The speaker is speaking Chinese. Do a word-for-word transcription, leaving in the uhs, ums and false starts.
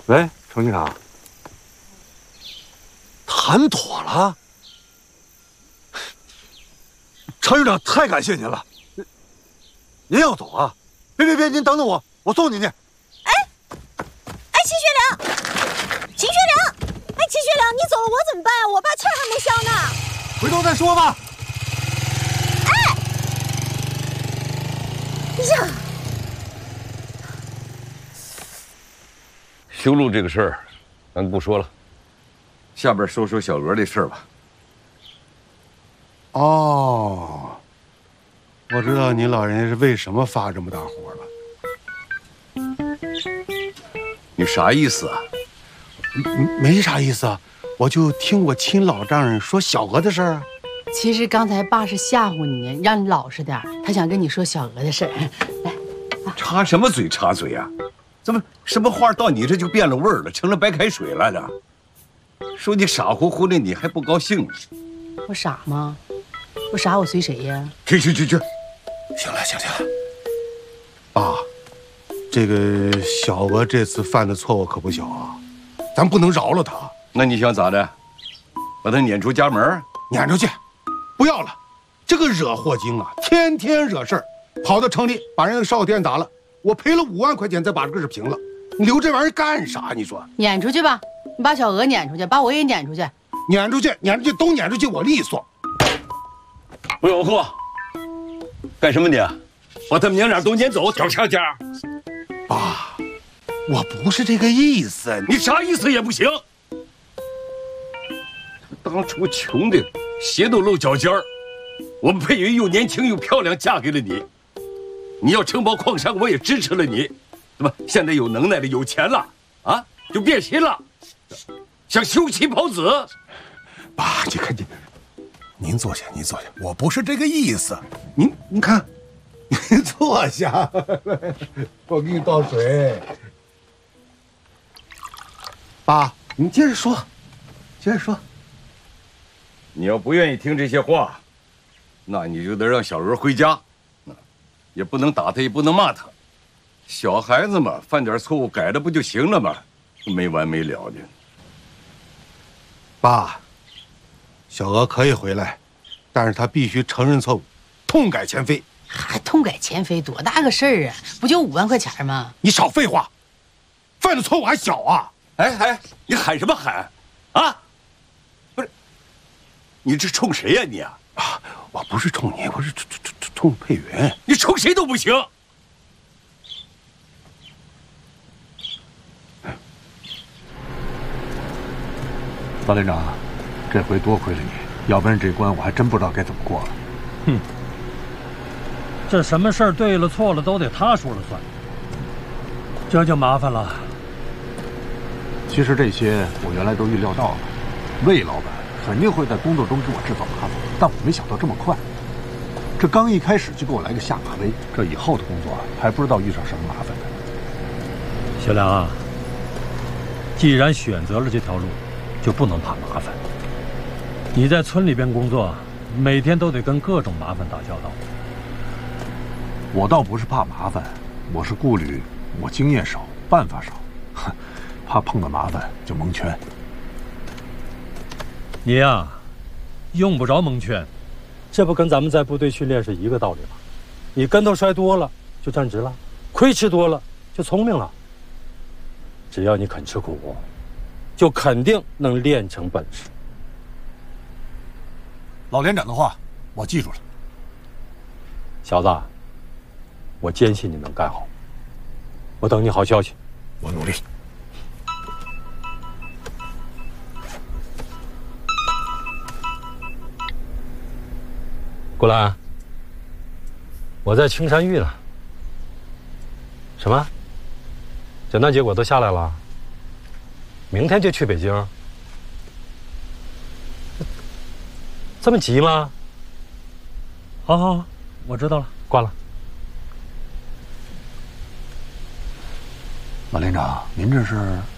喂，程局长，谈妥了。程局长，太感谢您了。您要走啊？别别别，您等等我，我送您去。 哎，哎，秦学良，秦学良，哎，秦学良，你走了我怎么办啊？我爸气儿还没消呢。 回头再说吧。 哎，呀， 修路这个事儿，咱不说了，下边说说小娥这事儿吧。 哦，我知道你老人家是为什么发这么大火了。 你啥意思啊？ 没啥意思啊，我就听我亲老丈人说小娥的事儿啊。 其实刚才爸是吓唬你，让你老实点，他想跟你说小娥的事儿。来， 插什么嘴插嘴啊？怎么什么话到你这就变了味儿了，成了白开水了呢？说你傻乎乎的，你还不高兴？ 我傻吗？我傻，我随谁呀？ 去去去去， 行了行了，爸，这个小娥这次犯的错误可不小啊，咱不能饶了她。 那你想咋的？把她撵出家门？ 撵出去，不要了。这个惹祸精啊，天天惹事儿，跑到城里把人家少天打了，我赔了五万块钱才把这个事平了。你留这玩意儿干啥？你说？ 撵出去吧，你把小娥撵出去，把我也撵出去。 撵出去，撵出去，都撵出去，我利索。 不有货，干什么你？把他们娘俩都撵走，找掐架？ 爸，我不是这个意思。 你啥意思也不行。当初穷的鞋都露脚尖儿，我们佩云又年轻又漂亮，嫁给了你。你要承包矿山，我也支持了你。怎么现在有能耐了，有钱了啊，就变心了，想休妻跑子？ 爸，你看你。您坐下，您坐下，我不是这个意思。您您看，您坐下，我给你倒水。爸，您接着说，接着说。 你要不愿意听这些话，那你就得让小娥回家，也不能打她，也不能骂她。小孩子嘛，犯点错误改了不就行了吗？没完没了的。 爸。小娥可以回来，但是她必须承认错误，痛改前非。 还痛改前非，多大个事儿啊？不就五万块钱吗？ 你少废话，犯的错误还小啊！ 哎哎，你喊什么喊？啊？不是，你这冲谁呀你啊？ 啊，我不是冲你，我是冲冲冲冲佩云。 你冲谁都不行。 大连长。这回多亏了你，要不然这关我还真不知道该怎么过了。 哼，这什么事儿对了错了都得他说了算，这就麻烦了。 其实这些我原来都预料到了，魏老板肯定会在工作中给我制造麻烦，但我没想到这么快。这刚一开始就给我来个下马威，这以后的工作还不知道遇上什么麻烦呢。 学良啊，既然选择了这条路，就不能怕麻烦。你在村里边工作，每天都得跟各种麻烦打交道。 我倒不是怕麻烦，我是顾虑我经验少，办法少，怕碰到麻烦就蒙圈。 你呀，用不着蒙圈，这不跟咱们在部队训练是一个道理吗？你跟头摔多了就站直了，亏吃多了就聪明了。只要你肯吃苦，就肯定能练成本事。 老连长的话，我记住了。 小子，我坚信你能干好。我等你好消息。 我努力。 顾兰，我在青山峪了。什么？诊断结果都下来了？明天就去北京？这么急吗？好好好，我知道了，挂了。 老连长，您这是？